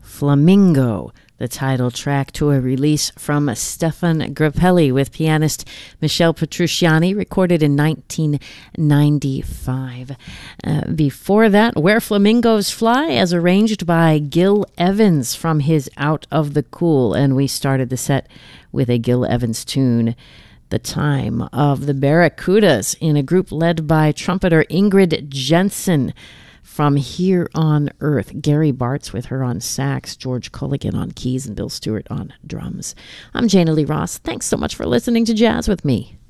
Flamingo, the title track to a release from Stefan Grappelli with pianist Michel Petrucciani, recorded in 1995. Before that, Where Flamingos Fly, as arranged by Gil Evans from his Out of the Cool. And we started the set with a Gil Evans tune, The Time of the Barracudas, in a group led by trumpeter Ingrid Jensen from Here on Earth. Gary Bartz with her on sax, George Culligan on keys, and Bill Stewart on drums. I'm Jana Lee Ross. Thanks so much for listening to Jazz with Me.